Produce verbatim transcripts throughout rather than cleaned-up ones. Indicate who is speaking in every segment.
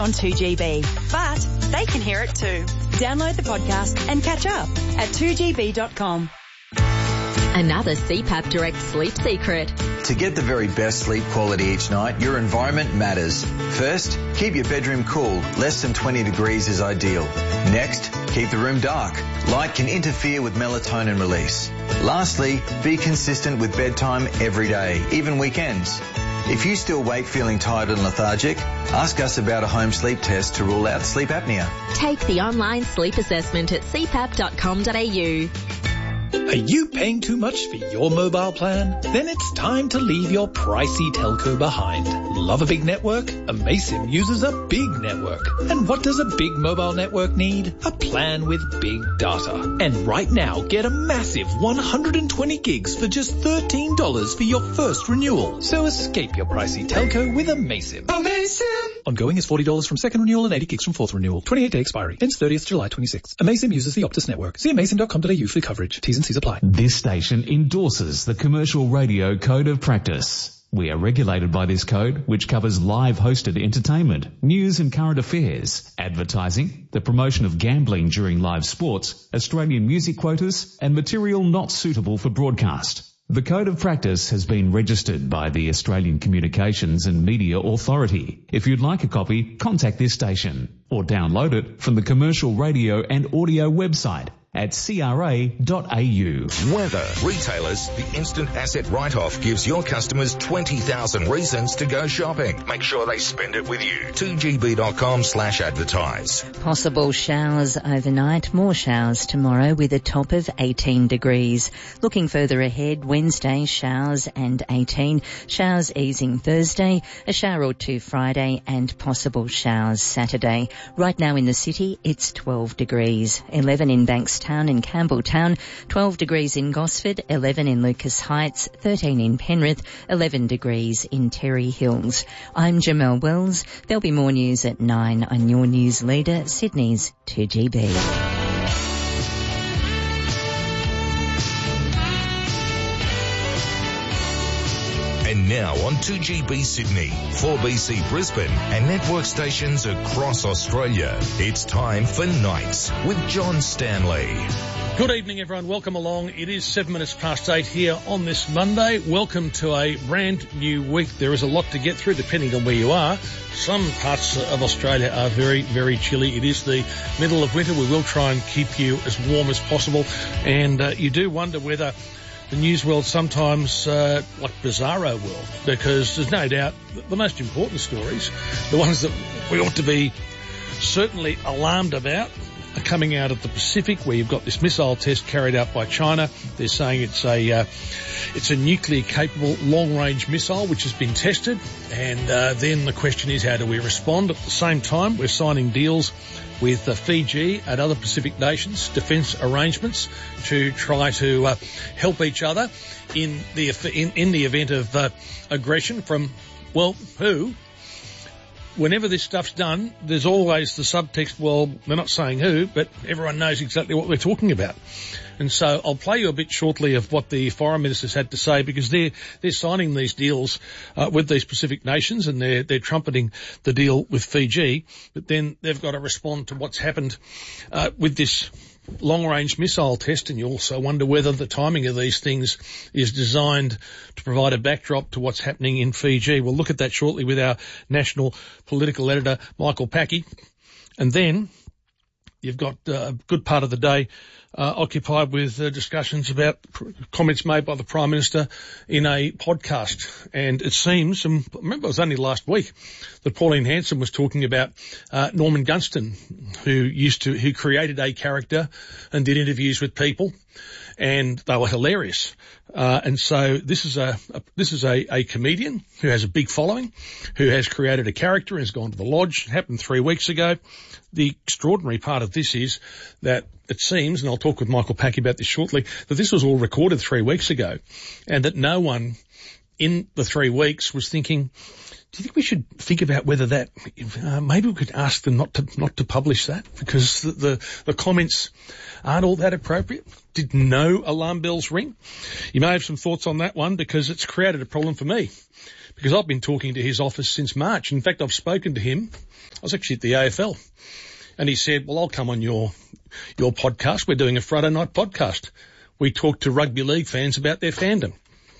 Speaker 1: on two G B, but they can hear it too. Download the podcast and catch up at two G B dot com.
Speaker 2: Another C PAP Direct sleep secret.
Speaker 3: To get the very best sleep quality each night, your environment matters. First, keep your bedroom cool. Less than twenty degrees is ideal. Next, keep the room dark. Light can interfere with melatonin release. Lastly, be consistent with bedtime every day, even weekends. If you still wake feeling tired and lethargic, ask us about a home sleep test to rule out sleep apnea.
Speaker 2: Take the online sleep assessment at c pap dot com dot a u.
Speaker 4: Are you paying too much for your mobile plan? Then it's time to leave your pricey telco behind. Love a big network? Amaysim uses a big network. And what does a big mobile network need? A plan with big data. And right now, get a massive one hundred twenty gigs for just thirteen dollars for your first renewal. So escape your pricey telco with Amaysim. Amaysim! Ongoing is forty dollars from second renewal and eighty gigs from fourth renewal. twenty-eight day expiry. Ends thirtieth July twenty-sixth. Amaysim uses the Optus network. See amaysim dot com dot a u for coverage. T's and C's apply.
Speaker 5: This station endorses the Commercial Radio Code of Practice. We are regulated by this code, which covers live hosted entertainment, news and current affairs, advertising, the promotion of gambling during live sports, Australian music quotas, and material not suitable for broadcast. The Code of Practice has been registered by the Australian Communications and Media Authority. If you'd like a copy, contact this station or download it from the Commercial Radio and Audio website at c r a dot a u.
Speaker 6: Weather. Retailers, the instant asset write-off gives your customers twenty thousand reasons to go shopping. Make sure they spend it with you. two G B dot com slash advertise.
Speaker 7: Possible showers overnight, more showers tomorrow with a top of eighteen degrees. Looking further ahead, Wednesday, showers and eighteen. Showers easing Thursday, a shower or two Friday and possible showers Saturday. Right now in the city, it's twelve degrees. eleven in Bankstown and Campbelltown, twelve degrees in Gosford, eleven in Lucas Heights, thirteen in Penrith, eleven degrees in Terry Hills. I'm Jamelle Wells. There'll be more news at nine on your news leader, Sydney's two G B.
Speaker 6: And now on two G B Sydney, four B C Brisbane and network stations across Australia. It's time for Nights with John Stanley.
Speaker 8: Good evening, everyone. Welcome along. It is seven minutes past eight here on this Monday. Welcome to a brand new week. There is a lot to get through depending on where you are. Some parts of Australia are very, very chilly. It is the middle of winter. We will try and keep you as warm as possible. And uh, you do wonder whether the news world sometimes uh, like bizarro world, because there's no doubt the most important stories, the ones that we ought to be certainly alarmed about, are coming out of the Pacific, where you've got this missile test carried out by China. They're saying it's a uh, it's a nuclear-capable long-range missile which has been tested, and uh, then the question is, how do we respond? At the same time, we're signing deals with uh, Fiji and other Pacific nations, defence arrangements to try to uh, help each other in the in, in the event of uh, aggression from, well, who? Whenever this stuff's done, there's always the subtext, well, they're not saying who, but everyone knows exactly what we're talking about. And so I'll play you a bit shortly of what the foreign ministers had to say, because they're they're signing these deals uh, with these Pacific nations, and they're they're trumpeting the deal with Fiji, but then they've got to respond to what's happened uh, with this long-range missile test, and you also wonder whether the timing of these things is designed to provide a backdrop to what's happening in Fiji. We'll look at that shortly with our national political editor, Michael Packy. And then you've got a good part of the day uh, occupied with uh, discussions about pr- comments made by the Prime Minister in a podcast. And it seems, and remember it was only last week, that Pauline Hanson was talking about uh, Norman Gunston, who used to, who created a character and did interviews with people, and they were hilarious. Uh, and so this is a, a this is a, a comedian who has a big following, who has created a character and has gone to the lodge. It happened three weeks ago. The extraordinary part of this is that it seems, and I'll talk with Michael Packy about this shortly, that this was all recorded three weeks ago, and that no one in the three weeks was thinking, do you think we should think about whether that, uh, maybe we could ask them not to, not to publish that, because the, the, the comments aren't all that appropriate? Did no alarm bells ring? You may have some thoughts on that one, because it's created a problem for me. because I've been talking to his office since March. In fact, I've spoken to him. I was actually at the A F L, and he said, well, I'll come on your your podcast. We're doing a Friday night podcast. We talk to rugby league fans about their fandom.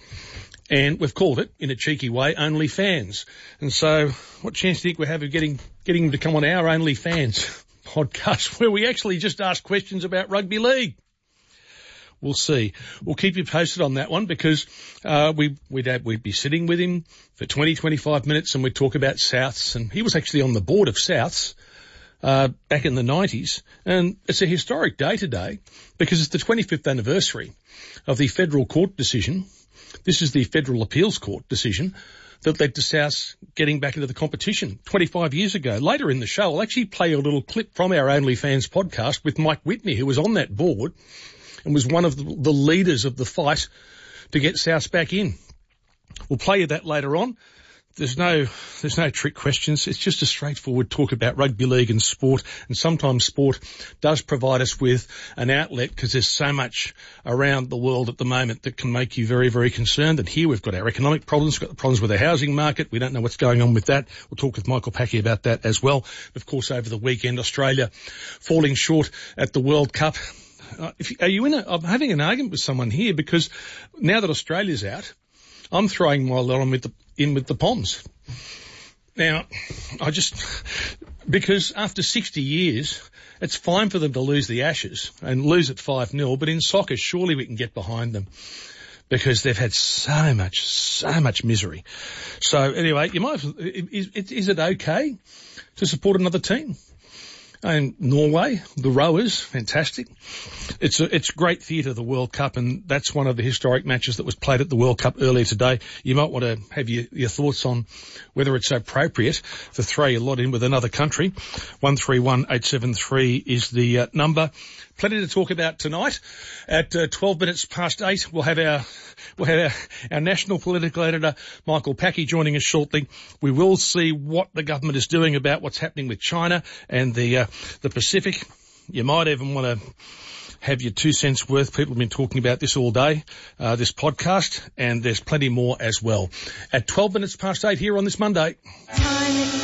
Speaker 8: And we've called it, in a cheeky way, Only Fans. And so what chance do you think we have of getting getting him to come on our Only Fans podcast, where we actually just ask questions about rugby league? We'll see. We'll keep you posted on that one, because uh, we, we'd, have, we'd be sitting with him for twenty, twenty-five minutes, and we'd talk about Souths. And he was actually on the board of Souths uh, back in the nineties. And it's a historic day today, because it's the twenty-fifth anniversary of the federal court decision. This is the Federal Appeals Court decision that led to Souths getting back into the competition twenty-five years ago. Later in the show, I'll actually play a little clip from our OnlyFans podcast with Mike Whitney, who was on that board and was one of the, the leaders of the fight to get Souths back in. We'll play you that later on. There's no, there's no trick questions. It's just a straightforward talk about rugby league and sport. And sometimes sport does provide us with an outlet, because there's so much around the world at the moment that can make you very, very concerned. And here we've got our economic problems, we've got the problems with the housing market. We don't know what's going on with that. We'll talk with Michael Packy about that as well. Of course, over the weekend, Australia falling short at the World Cup. Uh, if you, are you in a, I'm having an argument with someone here, because now that Australia's out, I'm throwing my lot in with the, in with the Poms. Now, I just, because after sixty years, it's fine for them to lose the Ashes and lose at five nil, but in soccer, surely we can get behind them, because they've had so much, so much misery. So anyway, you might, is, is it okay to support another team? And Norway, the rowers, fantastic. It's a, it's great theatre, the World Cup, and that's one of the historic matches that was played at the World Cup earlier today. You might want to have your, your thoughts on whether it's appropriate to throw your lot in with another country. one three one eight seven three is the uh, number. Plenty to talk about tonight. At uh, twelve minutes past eight, we'll have our we'll have our, our national political editor, Michael Packy, joining us shortly. We will see what the government is doing about what's happening with China and the uh, the Pacific. You might even want to have your two cents worth. People have been talking about this all day, uh, this podcast, and there's plenty more as well. At twelve minutes past eight here on this Monday.